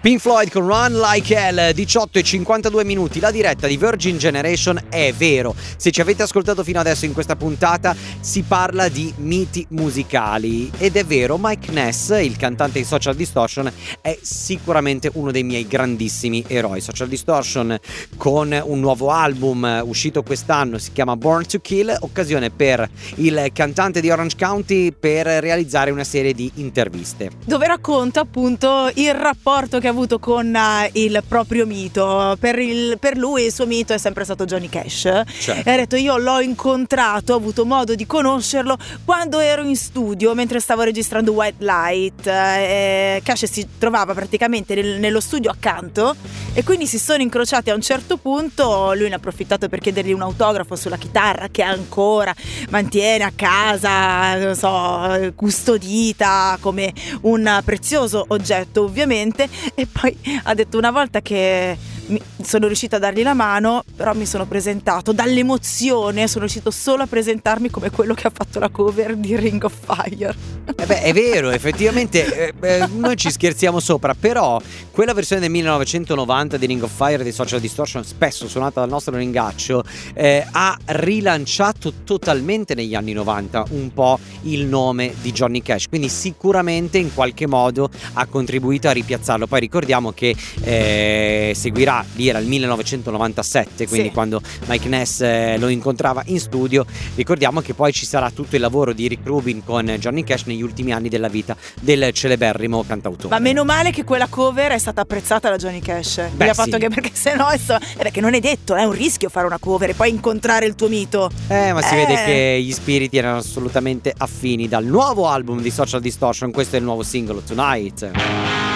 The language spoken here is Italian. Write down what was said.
Pink Floyd con Run Like Hell, 18:52, la diretta di Virgin Generation. È vero, se ci avete ascoltato fino adesso in questa puntata si parla di miti musicali ed è vero, Mike Ness, il cantante di Social Distortion, è sicuramente uno dei miei grandissimi eroi. Social Distortion con un nuovo album uscito quest'anno, si chiama Born to Kill, occasione per il cantante di Orange County per realizzare una serie di interviste dove racconta appunto il rapporto che ha avuto con il proprio mito. Per lui il suo mito è sempre stato Johnny Cash. Certo. E ha detto: io l'ho incontrato, ho avuto modo di conoscerlo quando ero in studio mentre stavo registrando White Light. Cash si trovava praticamente nello studio accanto e quindi si sono incrociati a un certo punto. Lui ne ha approfittato per chiedergli un autografo sulla chitarra che ancora mantiene a casa, non so, custodita come un prezioso oggetto ovviamente. E poi ha detto: una volta che sono riuscita a dargli la mano, però mi sono presentato dall'emozione, sono riuscito solo a presentarmi come quello che ha fatto la cover di Ring of Fire. È vero, effettivamente noi ci scherziamo sopra, però quella versione del 1990 di Ring of Fire di Social Distortion, spesso suonata dal nostro ringaccio, ha rilanciato totalmente negli anni 90 un po' il nome di Johnny Cash, quindi sicuramente in qualche modo ha contribuito a ripiazzarlo. Poi ricordiamo che seguirà, lì era il 1997, quindi sì, quando Mike Ness lo incontrava in studio. Ricordiamo che poi ci sarà tutto il lavoro di Rick Rubin con Johnny Cash negli ultimi anni della vita del celeberrimo cantautore. Ma meno male che quella cover è stata apprezzata da Johnny Cash. Beh, ha fatto sì, che, perché sennò perché non è detto, è un rischio fare una cover e poi incontrare il tuo mito. Ma si vede che gli spiriti erano assolutamente affini. Dal nuovo album di Social Distortion, questo è il nuovo singolo, Tonight.